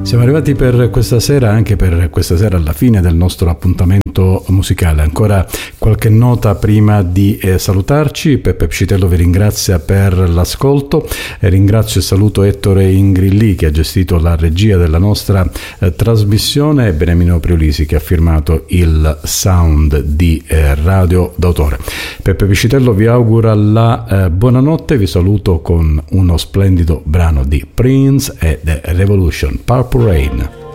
Siamo arrivati per questa sera, anche per questa sera, alla fine del nostro appuntamento musicale. Ancora qualche nota prima di salutarci. Peppe Picitello vi ringrazia per l'ascolto. Ringrazio e saluto Ettore Ingrilli, che ha gestito la regia della nostra trasmissione, e Beniamino Priulisi, che ha firmato il sound di Radio d'autore. Peppe Picitello vi augura la buonanotte. Vi saluto con uno splendido brano di Prince e The Revolution, Purple Rain.